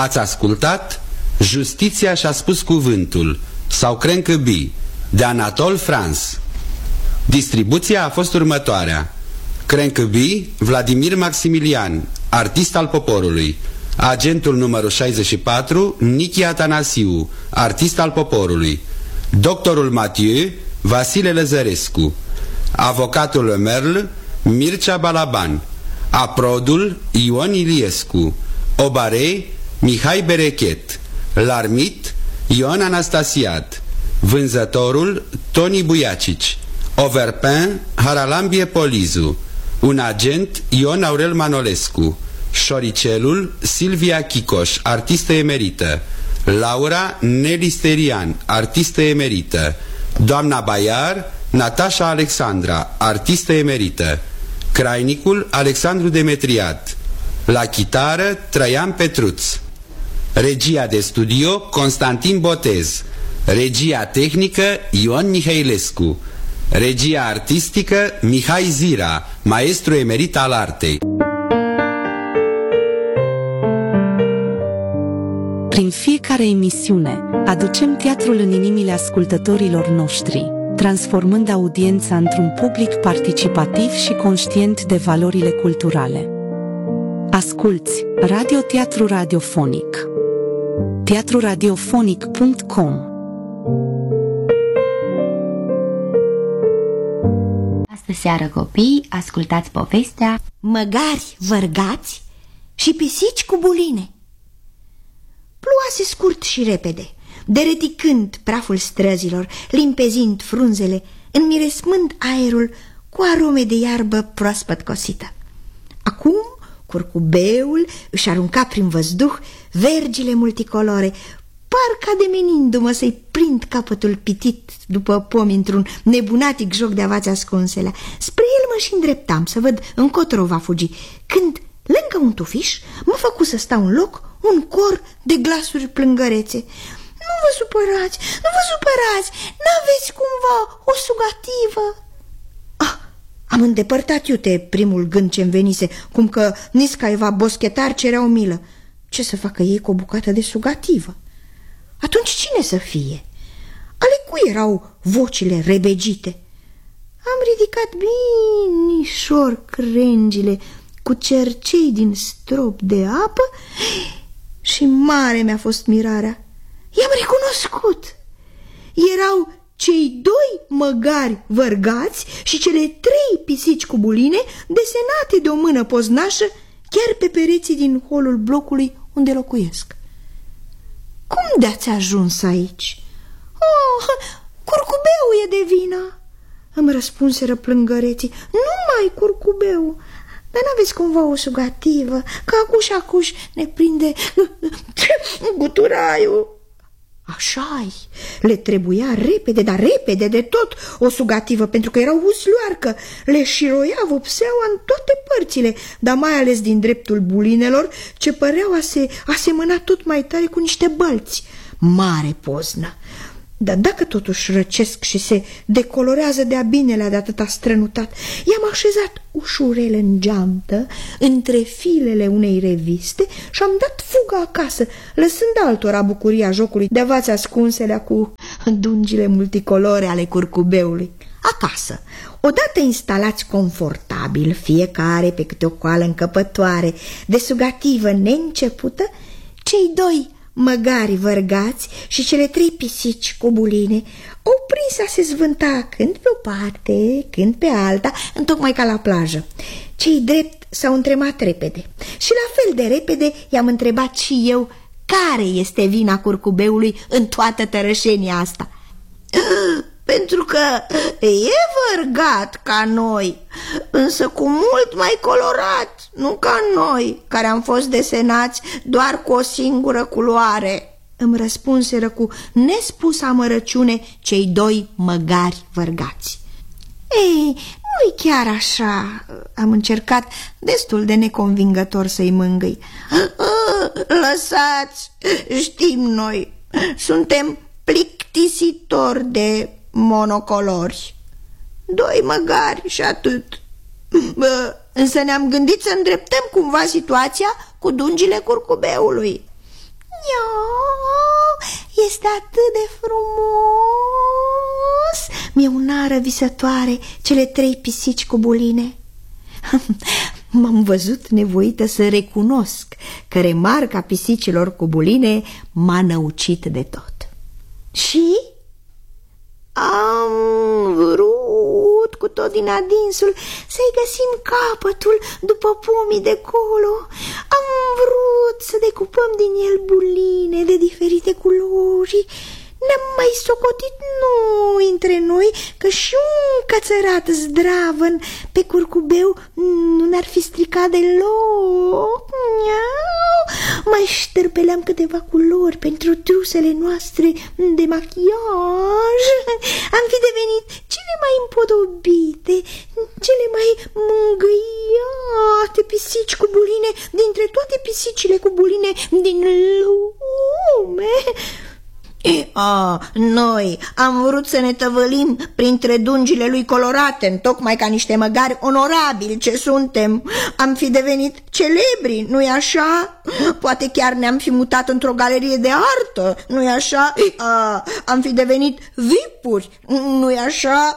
Ați ascultat Justiția și-a spus cuvântul sau Crankby de Anatole France. Distribuția a fost următoarea: Crankby, Vladimir Maximilian, artist al poporului. Agentul numărul 64, Nichi Atanasiu, artist al poporului. Doctorul Mathieu, Vasile Lăzărescu. Avocatul Merle, Mircea Balaban. Aprodul, Ion Iliescu. Obare, Mihai Berechet. Larmit, Ion Anastasiad. Vânzătorul, Toni Buiacici. Overpin, Haralambie Polizu. Un agent, Ion Aurel Manolescu. Șoricelul, Silvia Chicoș, artistă emerită. Laura Nelly Sterian, artistă emerită. Doamna Baiar, Natasha Alexandra, artistă emerită. Crainicul, Alexandru Demetriat. La chitară, Traian Petruț. Regia de studio, Constantin Botez. Regia tehnică, Ion Mihailescu. Regia artistică, Mihai Zira, maestru emerit al artei. Prin fiecare emisiune, aducem teatrul în inimile ascultătorilor noștri, transformând audiența într-un public participativ și conștient de valorile culturale. Asculți Radio Teatru Radiofonic. teatruradiofonic.com. Astă seară, copii, ascultați povestea Măgari vărgați și pisici cu buline. Ploase scurt și repede, dereticând praful străzilor, limpezind frunzele, înmiresmând aerul cu arome de iarbă proaspăt cosită. Acum curcubeul își arunca prin văzduh vergile multicolore, parcă ademenindu-mă să-i prind capătul pitit după pomi într-un nebunatic joc de avați ascunselea. Spre el mă și îndreptam să văd încotro va fugi, când, lângă un tufiș, mă făcu să stau în loc un cor de glasuri plângărețe. Nu vă supărați, nu vă supărați, n-aveți cumva o sugativă? Am îndepărtat iute primul gând ce-mi venise, cum că niscaiva boschetar cereau milă. Ce să facă ei cu o bucată de sugativă? Atunci cine să fie? Ale cui erau vocile rebegite? Am ridicat binișor crengile cu cercei din strop de apă și mare mi-a fost mirarea. I-am recunoscut. Erau cei doi măgari vărgați și cele 3 pisici cu buline desenate de o mână poznașă chiar pe pereții din holul blocului unde locuiesc. Cum de-ați ajuns aici? Oh, curcubeu e de vină, îmi răspunseră plângăreții. Numai curcubeu. Dar n-aveți cumva o sugativă, că acuș ne prinde guturaiul. Așa-i, le trebuia repede, dar repede de tot o sugativă, pentru că erau uslioarcă, le șiroia vopseaua în toate părțile, dar mai ales din dreptul bulinelor, ce păreau asemăna tot mai tare cu niște bălți. Mare poznă! Dar dacă totuși răcesc și se decolorează de-a binelea de atâta strănutat, i-am așezat ușurel în geantă, între filele unei reviste și am dat fuga acasă, lăsând altora bucuria jocului de avați ascunselea cu dungile multicolore ale curcubeului. Acasă, odată instalați confortabil, fiecare pe câte o coală încăpătoare de sugativă neîncepută, cei 2 măgari vărgați și cele 3 pisici cu buline au prins a se zvânta când pe o parte, când pe alta, întocmai ca la plajă. Cei drept s-au întremat repede și la fel de repede i-am întrebat și eu care este vina curcubeului în toată tărășenia asta. Pentru că e vărgat ca noi, însă cu mult mai colorat, nu ca noi, care am fost desenați doar cu o singură culoare, îmi răspunseră cu nespusă amărăciune cei 2 măgari vărgați. Ei, nu-i chiar așa, am încercat destul de neconvingător să-i mângâi. Lăsați, știm noi, suntem plictisitori de monocolori. 2 măgari și atât. Însă ne-am gândit să îndreptăm cumva situația cu dungile curcubeului. Este atât de frumos. Mieunară visătoare cele 3 pisici cu buline. M-am văzut nevoită să recunosc că remarca pisicilor cu buline m-a năucit de tot. Și am vrut cu tot din adinsul să-i găsim capătul după pomii de colo. Am vrut să decupăm din el buline de diferite culori. Ne-am mai socotit noi între noi că și un cățărat zdravăn pe curcubeu nu ne-ar fi stricat deloc. Mai șterpeleam câteva culori pentru trusele noastre de machiaj. Am fi devenit cele mai împodobite, cele mai mângâiate pisici cu buline dintre toate pisicile cu buline din lume. Noi am vrut să ne tăvălim printre dungile lui colorate, întocmai ca niște măgari onorabili ce suntem. Am fi devenit celebri, nu-i așa? Poate chiar ne-am fi mutat într-o galerie de artă, nu-i așa? Am fi devenit vipuri, nu-i așa?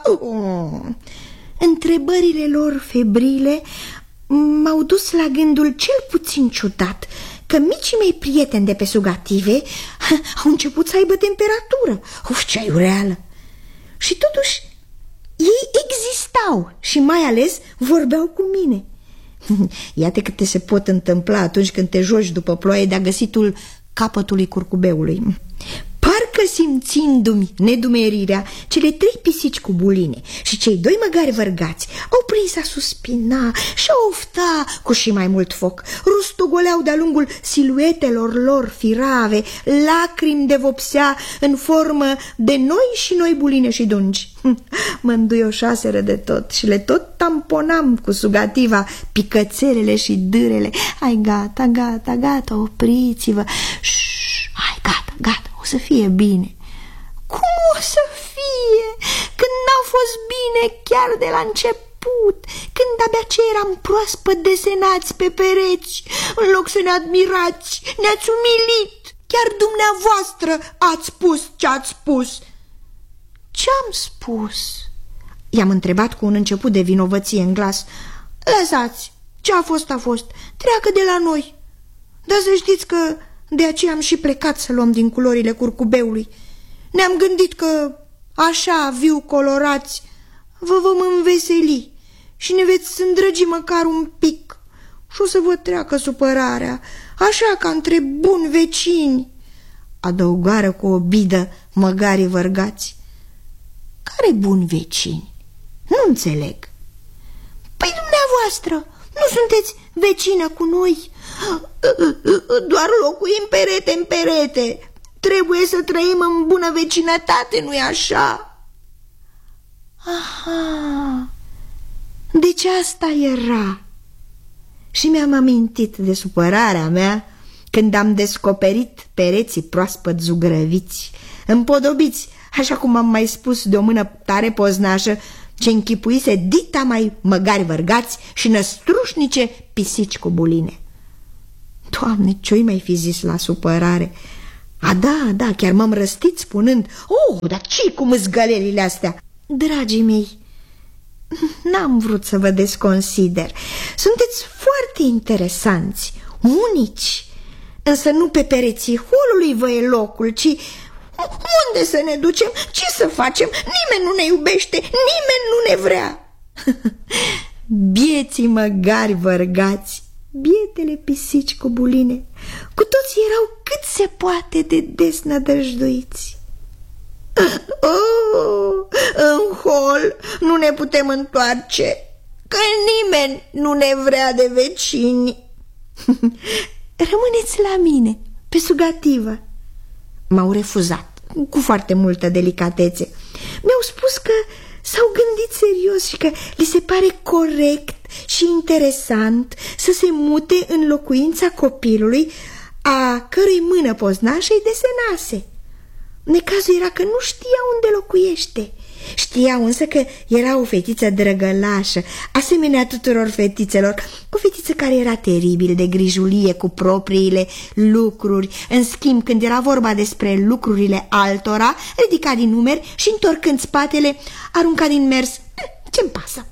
Întrebările lor febrile m-au dus la gândul cel puțin ciudat că micii mei prieteni de pe sugative au început să aibă temperatură. Ce aiureală! Și totuși ei existau și mai ales vorbeau cu mine. Iată câte se pot întâmpla atunci când te joci după ploaie de-a găsitul capătului curcubeului. Parcă simțindu-mi nedumerirea, cele 3 pisici cu buline și cei 2 măgari vărgați au prins a suspina și a ofta cu și mai mult foc. Rostogoleau de-a lungul siluetelor lor firave lacrimi de vopsea în formă de noi și noi buline și dungi. Mă înduioșaseră de tot și le tot tamponam cu sugativa picățelele și dârele. Hai, gata, gata, gata, opriți-vă. Hai, gata, gata, o să fie bine. Cum o să fie când n-a fost bine chiar de la început, când de-abia ce eram proaspăt desenați pe pereți? În loc să ne admirați, ne-ați umilit. Chiar dumneavoastră ați spus ce ați spus. Ce-am spus? I-am întrebat cu un început de vinovăție în glas. Lăsați, ce a fost a fost, treacă de la noi. Dar să știți că de aceea am și plecat să luăm din culorile curcubeului. Ne-am gândit că așa, viu colorați, vă vom înveseli și ne veți îndrăgi măcar un pic și o să vă treacă supărarea, așa ca între buni vecini, adăugară cu o bidă măgarii vărgați. Care buni vecini? Nu înțeleg. Păi dumneavoastră, nu sunteți vecină cu noi? Doar locuim perete în perete. Trebuie să trăim în bună vecinătate, nu-i așa? Aha, deci asta era. Și mi-am amintit de supărarea mea când am descoperit pereții proaspăt zugrăviți, împodobiți, așa cum am mai spus, de o mână tare poznașă ce închipuise dita mai măgari vărgați și năstrușnice pisici cu buline. Doamne, ce-i mai fi zis la supărare? Da, chiar m-am răstit spunând: dar ce-i cu mâzgălelile astea? Dragii mei, n-am vrut să vă desconsider. Sunteți foarte interesanți, unici, însă nu pe pereții holului vă e locul, ci unde să ne ducem, ce să facem? Nimeni nu ne iubește, nimeni nu ne vrea. Bieții măgari vărgați, bietele pisici cu buline, cu toți erau cât se poate de desnădăjduiți. În hol nu ne putem întoarce, că nimeni nu ne vrea de vecini. Rămâneți la mine, pe sugativă. M-au refuzat cu foarte multă delicatețe. Mi-au spus că s-au gândit serios și că li se pare corect și interesant să se mute în locuința copilului a cărui mână poznașă îi desenase. Necazul era că nu știa unde locuiește Știau însă că era o fetiță drăgălașă, asemenea tuturor fetițelor, o fetiță care era teribil de grijulie cu propriile lucruri. În schimb, când era vorba despre lucrurile altora, ridica din numeri și, întorcând spatele, arunca din mers. Ce-mi pasă?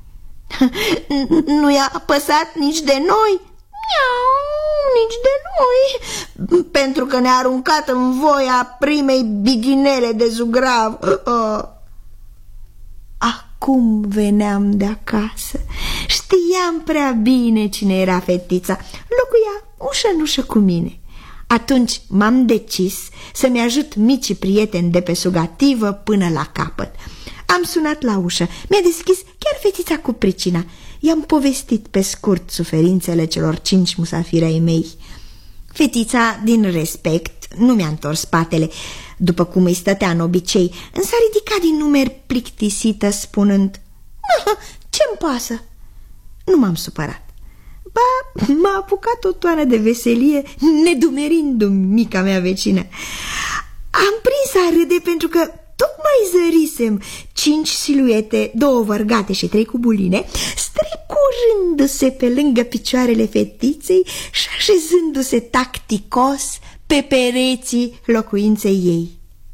Nu i-a păsat nici de noi? Nici de noi, pentru că ne-a aruncat în voia primei bighinele de zugrav. Acum veneam de acasă. Știam prea bine cine era fetița. Locuia ușă în ușă cu mine. Atunci m-am decis să-mi ajut micii prieteni de pe sugativă până la capăt. Am sunat la ușă. Mi-a deschis chiar fetița cu pricina. I-am povestit pe scurt suferințele celor 5 musafiri ai mei. Fetița, din respect, nu mi-a întors spatele, după cum îi stătea în obicei, însă a ridicat din numeri plictisită, spunând: ce-mi pasă? Nu m-am supărat. Ba, m-a apucat o toană de veselie, nedumerindu-mi mica mea vecină. Am prins a râde pentru că tocmai zărisem 5 siluete, 2 vărgate și 3 cubuline, strecurându-se pe lângă picioarele fetiței și așezându-se tacticos pe pereții locuinței ei.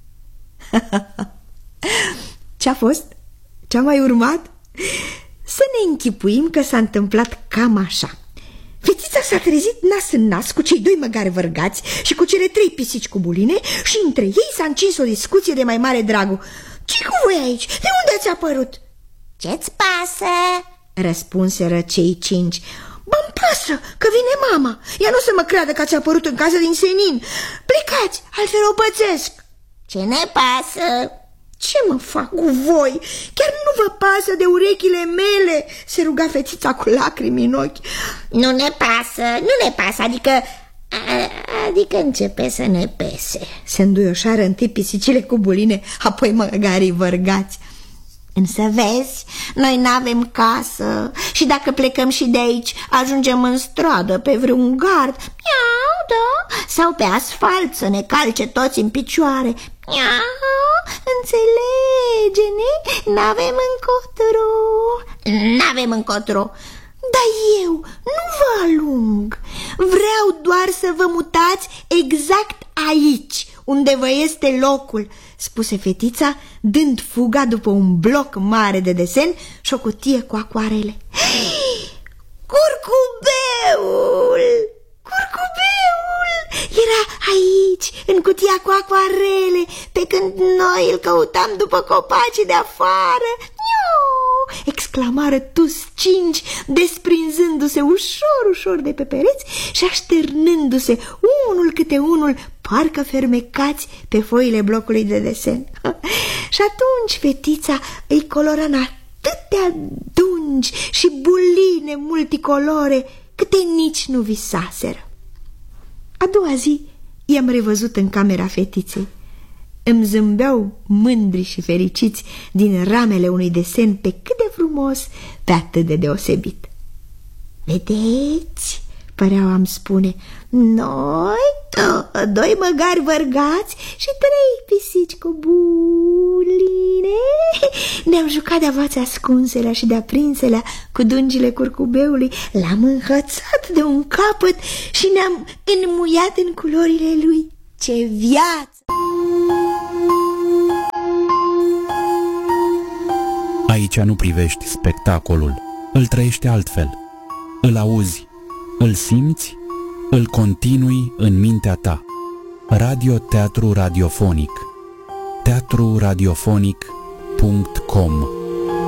Ce-a fost? Ce-a mai urmat? Să ne închipuim că s-a întâmplat cam așa. Fetița s-a trezit nas în nas cu cei 2 măgari vărgați și cu cele 3 pisici cu buline și între ei s-a încins o discuție de mai mare dragul. Ce-i cu voi aici? De unde ați apărut? Ce-ți pasă? Răspunseră cei 5. Bă-mi pasă că vine mama. Ea nu o să mă creadă că ați apărut în casă din senin. Plecați, altfel o pățesc. Ce ne pasă? Ce mă fac cu voi? Chiar nu vă pasă de urechile mele? Se ruga fetița cu lacrimi în ochi. Nu ne pasă, adică începe să ne pese. Se înduioșară întâi pisicile cu buline, apoi măgarii vărgați. Însă vezi, noi n-avem casă și dacă plecăm și de aici, ajungem în stradă pe vreun gard, miau, da, sau pe asfalt să ne calce toți în picioare, miau, înțelege-ne, n-avem încotro. Dar eu nu vă alung, vreau doar să vă mutați exact aici, unde vă este locul, spuse fetița, dând fuga după un bloc mare de desen și o cutie cu acoarele. Curcubeul! Era aici, în cutia cu acoarele, pe când noi îl căutam după copacii de afară. Exclamară toți 5, desprinzându-se ușor de pe pereți și așternându-se unul câte unul, parcă fermecați pe foile blocului de desen. Și atunci fetița îi colora în atâtea dungi și buline multicolore câte nici nu visaseră. A doua zi i-am revăzut în camera fetiței. Îmi zâmbeau mândri și fericiți din ramele unui desen pe cât de frumos, pe atât de deosebit. Vedeți, păreau a-mi spune, noi, 2 măgari vărgați și 3 pisici cu buline, ne-am jucat de-a voațe ascunselea și de-a prinselea cu dungile curcubeului, l-am înhățat de un capăt și ne-am înmuiat în culorile lui. Ce viață! Aici nu privești spectacolul, îl trăiești altfel, îl auzi, îl simți, îl continui în mintea ta. Radio-teatru radiofonic. teatruradiofonic.com